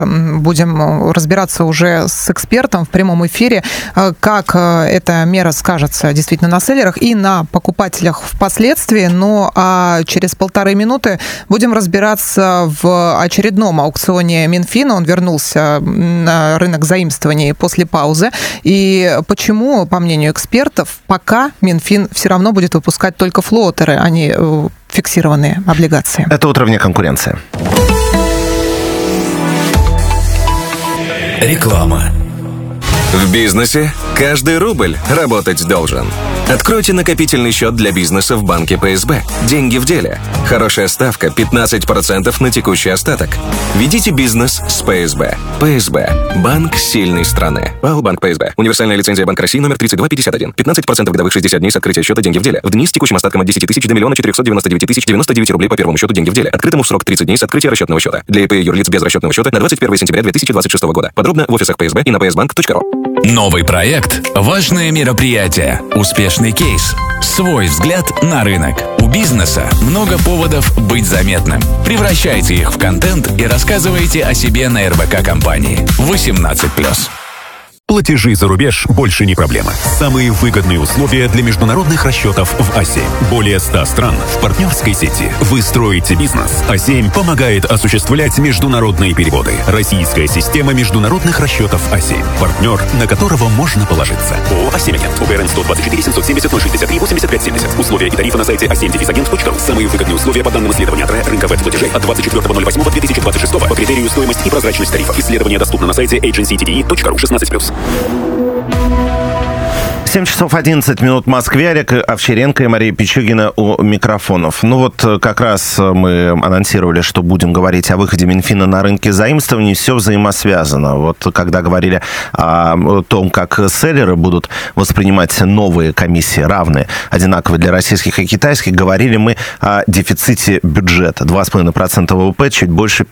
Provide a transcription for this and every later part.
Будем разбираться уже с экспертом в прямом эфире, как эта мера скажется действительно на селлерах и на покупателях впоследствии. Но через 1,5 минуты будем разбираться в очередном аукционе Минфина. Он вернулся на рынок заимствований после паузы. И почему, по мнению экспертов, пока Минфин все равно будет выпускать только флоутеры, а не фиксированные облигации. Это «Утро вне конкуренции». Реклама. В бизнесе каждый рубль работать должен. Откройте накопительный счет для бизнеса в банке ПСБ. Деньги в деле. Хорошая ставка 15% на текущий остаток. Ведите бизнес с ПСБ. ПСБ. Банк сильной страны. ПАО Банк ПСБ. Универсальная лицензия Банка России номер 3251. 15% годовых 60 дней с открытия счета «Деньги в деле». В дни с текущим остатком от 10 тысяч до 1 499 099 рублей по первому счету «Деньги в деле». Открытому в срок 30 дней с открытия расчетного счета. Для ИП и юрлиц без расчетного счета на 21 сентября 2026 года. Подробно в офисах ПСБ и на psbank.ru. Новый проект. Важное мероприятие. Успешный кейс. Свой взгляд на рынок. У бизнеса много поводов быть заметным. Превращайте их в контент и рассказывайте о себе на РБК компании. 18+. Платежи за рубеж больше не проблема. Самые выгодные условия для международных расчетов в А7. Более 100 стран в партнерской сети. Вы строите бизнес. А7 помогает осуществлять международные переводы. Российская система международных расчетов А7. Партнер, на которого можно положиться. ООО «А7 Агент». УГРН 124 770 063 85 70. Условия и тарифы на сайте a7-agent.ru. Самые выгодные условия по данным исследования рынка веб-платежей от 24.08.2026 по критерию стоимость и прозрачность тарифов. Исследование доступно на сайте agencytde.ru. 16+. 7 часов 11 минут в Москве. Олег Овчаренко и Мария Пичугина у микрофонов. Ну вот как раз мы анонсировали, что будем говорить о выходе Минфина на рынке заимствований. Все взаимосвязано. Вот когда говорили о том, как селлеры будут воспринимать новые комиссии, равные, одинаковые для российских и китайских, говорили мы о дефиците бюджета. 2,5% ВВП, чуть больше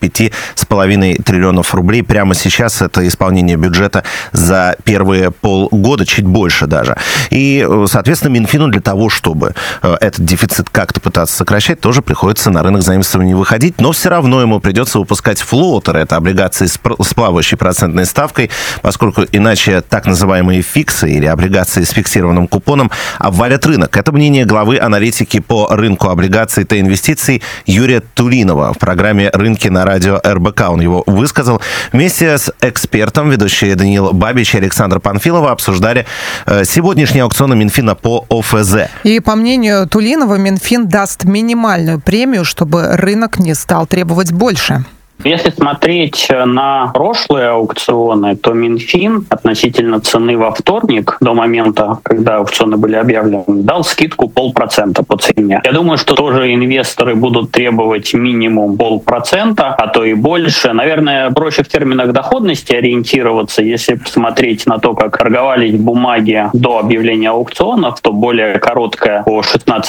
5,5 триллионов рублей. Прямо сейчас это исполнение бюджета за первые полгода, чуть больше даже. И, соответственно, Минфину для того, чтобы этот дефицит как-то пытаться сокращать, тоже приходится на рынок заимствований выходить, но все равно ему придется выпускать флоутеры, это облигации с плавающей процентной ставкой, поскольку иначе так называемые фиксы или облигации с фиксированным купоном обвалят рынок. Это мнение главы аналитики по рынку облигаций и инвестиций Юрия Тулинова в программе «Рынки» на радио РБК. Он его высказал. Вместе с экспертом, ведущие Даниил Бабич и Александр Панфилова, обсуждали сегодняшние аукционы Минфина по ОФЗ. И по мнению Тулинова, Минфин даст минимальную премию, чтобы рынок не стал требовать больше. Если смотреть на прошлые аукционы, то Минфин относительно цены во вторник, до момента, когда аукционы были объявлены, дал скидку 0,5% по цене. Я думаю, что тоже инвесторы будут требовать минимум 0,5%, а то и больше. Наверное, проще в терминах доходности ориентироваться. Если посмотреть на то, как торговались бумаги до объявления аукционов, то более короткая по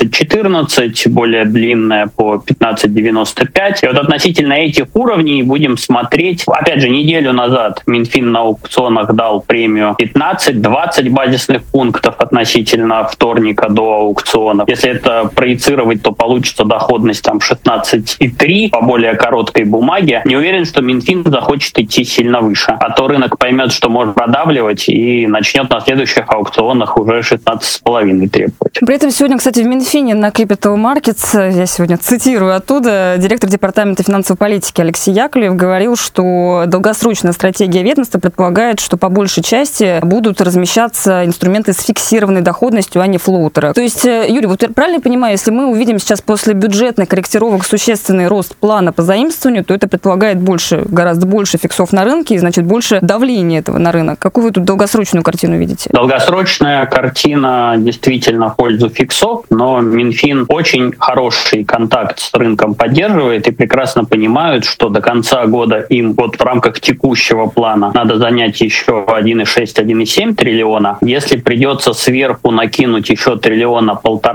16.14, более длинная по 15.95. И вот относительно этих уровней будем смотреть. Опять же, неделю назад Минфин на аукционах дал премию 15-20 базисных пунктов относительно вторника до аукционов. Если это проецировать, то получится доходность там 16,3 по более короткой бумаге. Не уверен, что Минфин захочет идти сильно выше. А то рынок поймет, что может продавливать и начнет на следующих аукционах уже 16,5 требовать. При этом сегодня, кстати, в Минфине на Capital Markets, я сегодня цитирую оттуда, директор департамента финансовой политики Алексей Яковлев говорил, что долгосрочная стратегия ведомства предполагает, что по большей части будут размещаться инструменты с фиксированной доходностью, а не флоутеры. То есть, Юрий, вот правильно я понимаю, если мы увидим сейчас после бюджетных корректировок существенный рост плана по заимствованию, то это предполагает гораздо больше фиксов на рынке и, значит, больше давления этого на рынок. Какую вы тут долгосрочную картину видите? Долгосрочная картина действительно в пользу фиксов, но Минфин очень хороший контакт с рынком поддерживает и прекрасно понимают, что до конца года им вот в рамках текущего плана надо занять еще 1,6-1,7 триллиона. Если придется сверху накинуть еще 1,5 триллиона,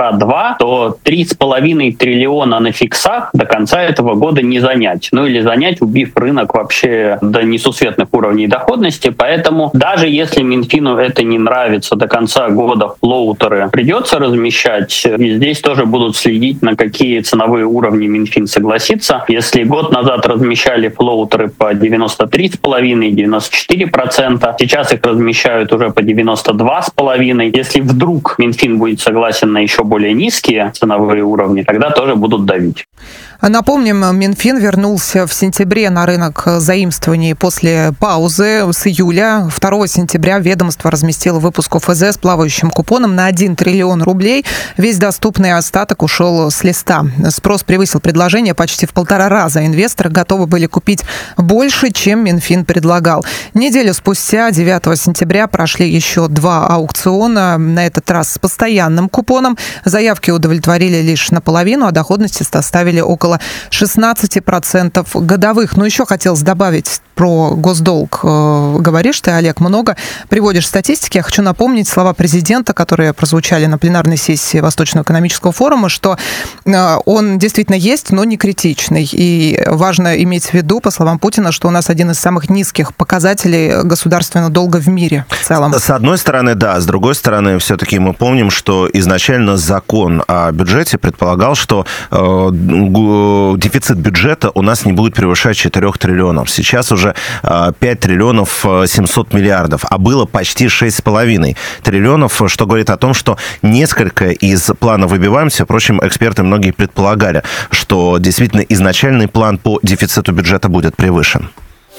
то 3,5 триллиона на фиксах до конца этого года не занять. Ну или занять, убив рынок вообще до несусветных уровней доходности. Поэтому даже если Минфину это не нравится, до конца года флоутеры придется размещать. И здесь тоже будут следить, на какие ценовые уровни Минфин согласится. Если год назад размещали размещали флоутеры по 93,5% и 94%. Сейчас их размещают уже по 92,5%. Если вдруг Минфин будет согласен на еще более низкие ценовые уровни, тогда тоже будут давить. Напомним, Минфин вернулся в сентябре на рынок заимствований после паузы с июля. 2 сентября ведомство разместило выпуск ОФЗ с плавающим купоном на 1 триллион рублей. Весь доступный остаток ушел с листа. Спрос превысил предложение почти в 1,5 раза. Инвесторы готовы были купить больше, чем Минфин предлагал. Неделю спустя, 9 сентября, прошли еще 2 аукциона, на этот раз с постоянным купоном. Заявки удовлетворили лишь наполовину, а доходности составили около 16% годовых. Но еще хотелось добавить про госдолг. Говоришь ты, Олег, много приводишь статистики. Я хочу напомнить слова президента, которые прозвучали на пленарной сессии Восточного экономического форума, что он действительно есть, но не критичный. И важно иметь в виду, по словам Путина, что у нас один из самых низких показателей государственного долга в мире в целом. С одной стороны, да. С другой стороны, все-таки мы помним, что изначально закон о бюджете предполагал, что дефицит бюджета у нас не будет превышать 4 триллионов. Сейчас уже 5 триллионов 700 миллиардов, а было почти 6,5 триллионов, что говорит о том, что несколько из плана выбиваемся. Впрочем, эксперты многие предполагали, что действительно изначальный план по дефициту бюджета будет превышен.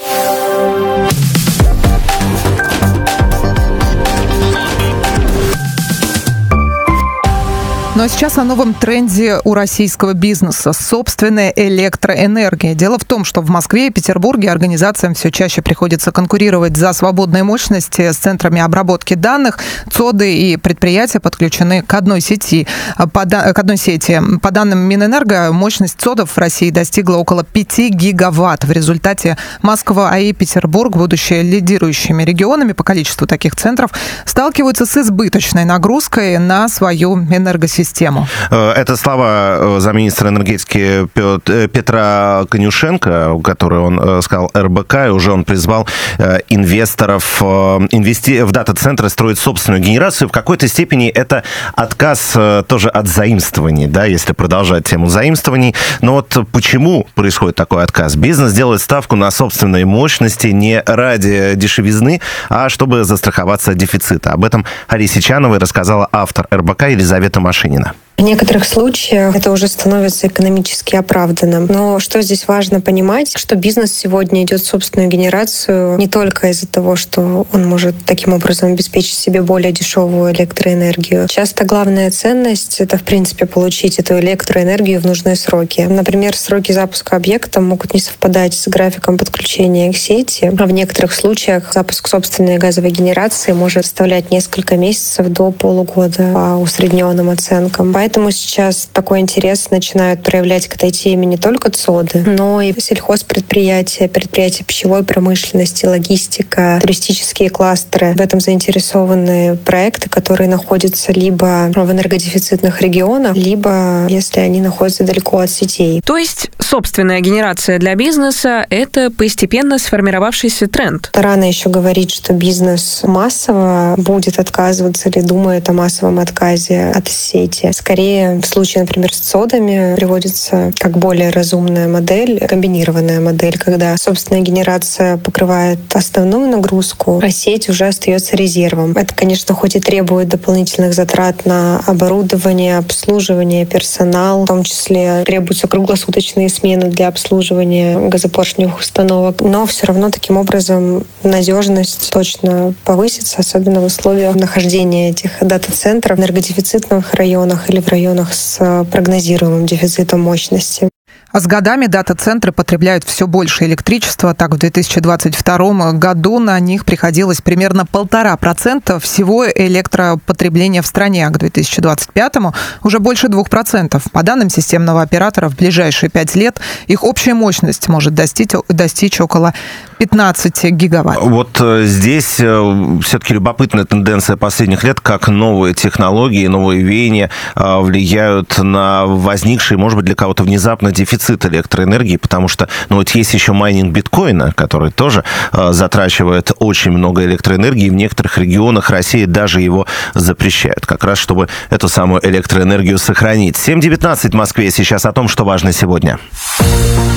Ну а сейчас о новом тренде у российского бизнеса – собственная электроэнергия. Дело в том, что в Москве и Петербурге организациям все чаще приходится конкурировать за свободные мощности с центрами обработки данных. ЦОДы и предприятия подключены к одной сети. По данным Минэнерго, мощность ЦОДов в России достигла около 5 гигаватт. В результате Москва и Петербург, будучи лидирующими регионами по количеству таких центров, сталкиваются с избыточной нагрузкой на свою энергосистему. Это слова замминистра энергетики Петра Конюшенко, который он сказал РБК, и уже он призвал инвесторов в дата-центры строить собственную генерацию. В какой-то степени это отказ тоже от заимствований, да, если продолжать тему заимствований. Но вот почему происходит такой отказ? Бизнес делает ставку на собственные мощности не ради дешевизны, а чтобы застраховаться от дефицита. Об этом Арисе Сичановой рассказала автор РБК Елизавета Машинина. В некоторых случаях это уже становится экономически оправданным. Но что здесь важно понимать, что бизнес сегодня идет в собственную генерацию не только из-за того, что он может таким образом обеспечить себе более дешевую электроэнергию. Часто главная ценность — это, в принципе, получить эту электроэнергию в нужные сроки. Например, сроки запуска объекта могут не совпадать с графиком подключения к сети, а в некоторых случаях запуск собственной газовой генерации может составлять несколько месяцев до полугода по усредненным оценкам. Поэтому сейчас такой интерес начинают проявлять к этой теме не только ЦОДы, но и сельхозпредприятия, предприятия пищевой промышленности, логистика, туристические кластеры. В этом заинтересованы проекты, которые находятся либо в энергодефицитных регионах, либо если они находятся далеко от сетей. То есть собственная генерация для бизнеса — это постепенно сформировавшийся тренд? Рано еще говорить, что бизнес массово будет отказываться или думает о массовом отказе от сети. Скорее, в случае, например, с ЦОДами приводится как более разумная модель, комбинированная модель, когда собственная генерация покрывает основную нагрузку, а сеть уже остается резервом. Это, конечно, хоть и требует дополнительных затрат на оборудование, обслуживание, персонал, в том числе требуются круглосуточные смены для обслуживания газопоршневых установок, но все равно таким образом надежность точно повысится, особенно в условиях нахождения этих дата-центров в энергодефицитных районах или в районах с прогнозируемым дефицитом мощности. А с годами дата-центры потребляют все больше электричества. Так, в 2022 году на них приходилось примерно 1,5% всего электропотребления в стране, а к 2025 уже больше 2%. По данным системного оператора, в ближайшие 5 лет их общая мощность может достичь около 15 гигаватт. Вот здесь все-таки любопытная тенденция последних лет, как новые технологии, новые веяния влияют на возникший, может быть, для кого-то внезапно дефицит электроэнергии, потому что, вот есть еще майнинг биткоина, который тоже затрачивает очень много электроэнергии. В некоторых регионах России даже его запрещают, как раз чтобы эту самую электроэнергию сохранить. 7:19 в Москве. Сейчас о том, что важно сегодня.